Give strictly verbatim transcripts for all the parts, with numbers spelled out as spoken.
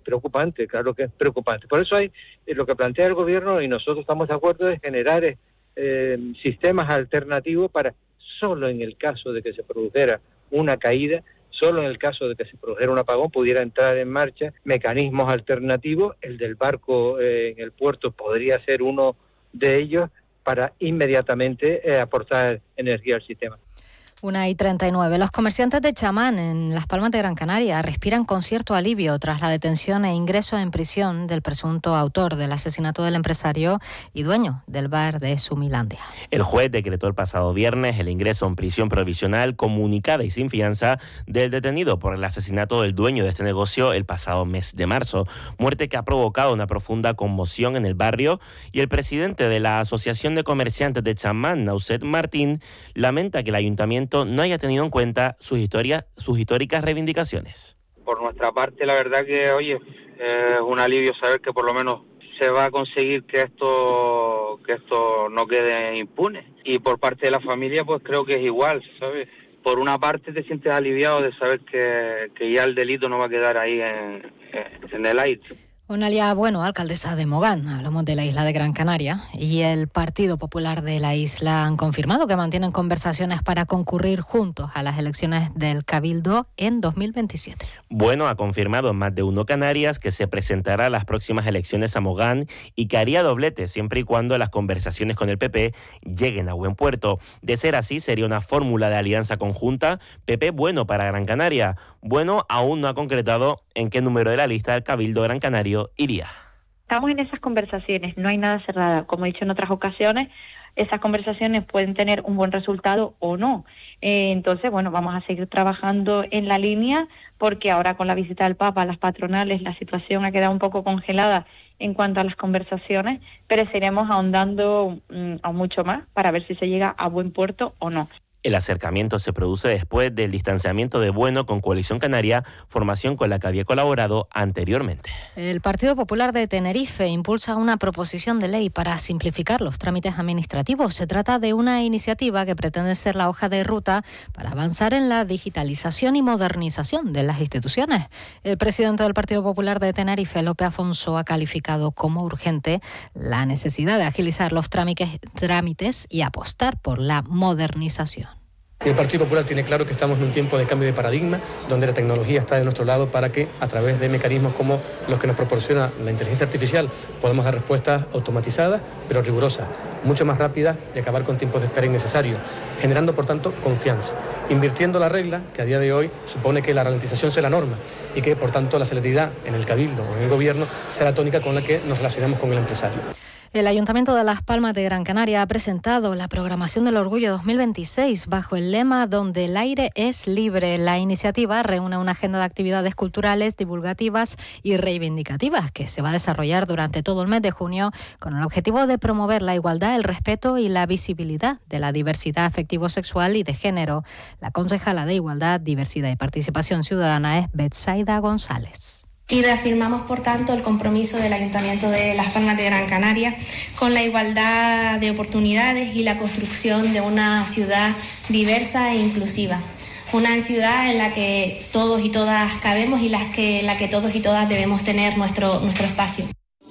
preocupante, claro que es preocupante. Por eso hay eh, lo que plantea el gobierno, y nosotros estamos de acuerdo, es generar eh, sistemas alternativos para, solo en el caso de que se produjera una caída, solo en el caso de que se produjera un apagón, pudiera entrar en marcha mecanismos alternativos. El del barco eh, en el puerto podría ser uno de ellos para inmediatamente eh, aportar energía al sistema. Una y treinta y nueve. Los comerciantes de Chamán, en Las Palmas de Gran Canaria, respiran con cierto alivio tras la detención e ingreso en prisión del presunto autor del asesinato del empresario y dueño del bar de Sumilandia. El juez decretó el pasado viernes el ingreso en prisión provisional comunicada y sin fianza del detenido por el asesinato del dueño de este negocio el pasado mes de marzo, muerte que ha provocado una profunda conmoción en el barrio, y el presidente de la Asociación de Comerciantes de Chamán, Nauset Martín, lamenta que el ayuntamiento no haya tenido en cuenta sus historias, sus históricas reivindicaciones. Por nuestra parte, la verdad que, oye, es eh, un alivio saber que por lo menos se va a conseguir que esto que esto no quede impune. Y por parte de la familia, pues creo que es igual, ¿sabes? Por una parte te sientes aliviado de saber que, que ya el delito no va a quedar ahí en, en el aire. Onalia Bueno, alcaldesa de Mogán, hablamos de la isla de Gran Canaria, y el Partido Popular de la isla han confirmado que mantienen conversaciones para concurrir juntos a las elecciones del Cabildo en dos mil veintisiete. Bueno ha confirmado en Más de Uno Canarias que se presentará a las próximas elecciones a Mogán y que haría doblete siempre y cuando las conversaciones con el P P lleguen a buen puerto. De ser así, sería una fórmula de alianza conjunta P P Bueno para Gran Canaria. Bueno aún no ha concretado en qué número de la lista del Cabildo Gran Canario iría. Estamos en esas conversaciones, no hay nada cerrado. Como he dicho en otras ocasiones, esas conversaciones pueden tener un buen resultado o no. Eh, entonces, bueno, vamos a seguir trabajando en la línea, porque ahora con la visita del Papa a las patronales la situación ha quedado un poco congelada en cuanto a las conversaciones, pero seguiremos ahondando um, aún mucho más para ver si se llega a buen puerto o no. El acercamiento se produce después del distanciamiento de Bueno con Coalición Canaria, formación con la que había colaborado anteriormente. El Partido Popular de Tenerife impulsa una proposición de ley para simplificar los trámites administrativos. Se trata de una iniciativa que pretende ser la hoja de ruta para avanzar en la digitalización y modernización de las instituciones. El presidente del Partido Popular de Tenerife, Lope Afonso, ha calificado como urgente la necesidad de agilizar los trámites, trámites y apostar por la modernización. El Partido Popular tiene claro que estamos en un tiempo de cambio de paradigma, donde la tecnología está de nuestro lado para que, a través de mecanismos como los que nos proporciona la inteligencia artificial, podamos dar respuestas automatizadas, pero rigurosas, mucho más rápidas, y acabar con tiempos de espera innecesarios, generando, por tanto, confianza, invirtiendo la regla, que a día de hoy supone que la ralentización sea la norma y que, por tanto, la celeridad en el Cabildo o en el Gobierno sea la tónica con la que nos relacionamos con el empresario. El Ayuntamiento de Las Palmas de Gran Canaria ha presentado la programación del Orgullo dos mil veintiséis bajo el lema Donde el aire es libre. La iniciativa reúne una agenda de actividades culturales, divulgativas y reivindicativas que se va a desarrollar durante todo el mes de junio con el objetivo de promover la igualdad, el respeto y la visibilidad de la diversidad afectivo-sexual y de género. La concejala de Igualdad, Diversidad y Participación Ciudadana es Betsaida González. Y reafirmamos, por tanto, el compromiso del Ayuntamiento de Las Palmas de Gran Canaria con la igualdad de oportunidades y la construcción de una ciudad diversa e inclusiva. Una ciudad en la que todos y todas cabemos y en que, la que todos y todas debemos tener nuestro, nuestro espacio.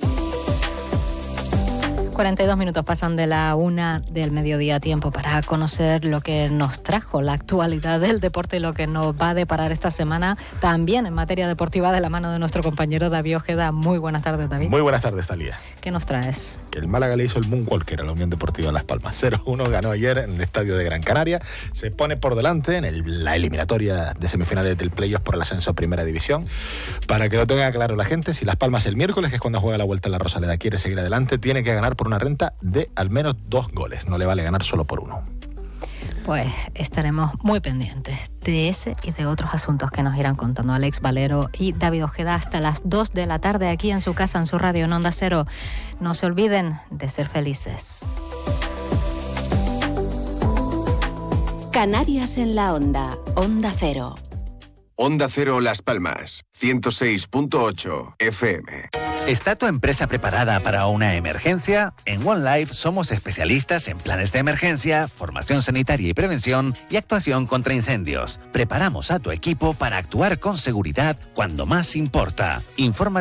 cuarenta y dos minutos pasan de la una del mediodía, tiempo para conocer lo que nos trajo la actualidad del deporte y lo que nos va a deparar esta semana también en materia deportiva de la mano de nuestro compañero David Ojeda. Muy buenas tardes, David. Muy buenas tardes, Talía. ¿Qué nos traes? Que el Málaga le hizo el Moonwalker a la Unión Deportiva Las Palmas. cero uno ganó ayer en el estadio de Gran Canaria. Se pone por delante en el, la eliminatoria de semifinales del playoff por el ascenso a Primera División. Para que lo tenga claro la gente, si Las Palmas el miércoles, que es cuando juega la Vuelta a la Rosaleda, quiere seguir adelante, tiene que ganar por una renta de al menos dos goles. No le vale ganar solo por uno. Pues estaremos muy pendientes de ese y de otros asuntos que nos irán contando Alex Valero y David Ojeda hasta las dos de la tarde aquí en su casa, en su radio, en Onda Cero. No se olviden de ser felices. Canarias en la Onda, Onda Cero. Onda Cero Las Palmas, ciento seis punto ocho F M. ¿Está tu empresa preparada para una emergencia? En One Life somos especialistas en planes de emergencia, formación sanitaria y prevención y actuación contra incendios. Preparamos a tu equipo para actuar con seguridad cuando más importa. Infórmate